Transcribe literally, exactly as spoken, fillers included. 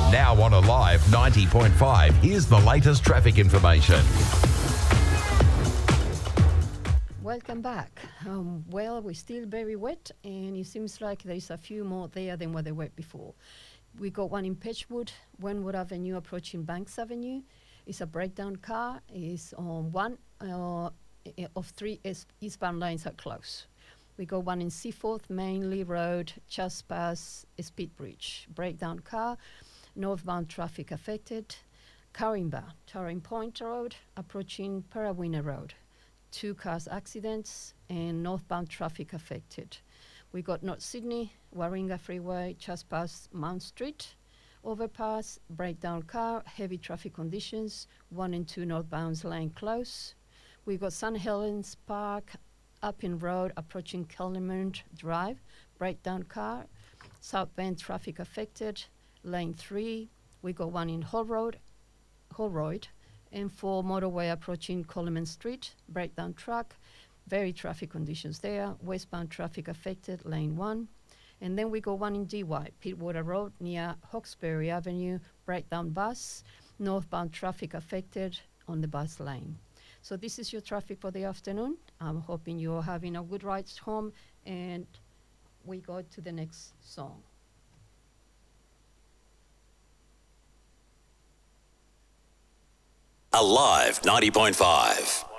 Now on Alive ninety point five, here's the latest traffic information. Welcome back. Um, well, we're still very wet, and it seems like there's a few more there than what there were before. We got one in Pitchwood, Wentwood Avenue approaching Banks Avenue. It's a breakdown car. It's on one uh, of three east- eastbound lanes are closed. We got one in Seaforth, Manley Road, just past Speed Bridge. Breakdown car, northbound traffic affected. Carimba, Tarring Point Road, approaching Parawina Road. Two cars accidents and northbound traffic affected. We got North Sydney, Warringah Freeway, just past Mount Street. Overpass, breakdown car, heavy traffic conditions, one and two northbound lane close. We got St Helens Park, Uppin Road, approaching Kellermont Drive, breakdown car, South Bend traffic affected, lane three. We got one in Hall Road, Holroyd, and for motorway approaching Coleman Street, breakdown truck, very traffic conditions there, westbound traffic affected, lane one. And then we go one in D Y, Pittwater Road near Hawkesbury Avenue, breakdown bus, northbound traffic affected on the bus lane. So this is your traffic for the afternoon. I'm hoping you're having a good ride home, and we go to the next song. Alive ninety point five.